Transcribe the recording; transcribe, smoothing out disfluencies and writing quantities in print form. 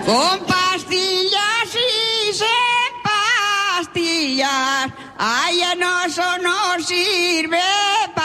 Con pastillas y sin pastillas, ay, no, eso no sirve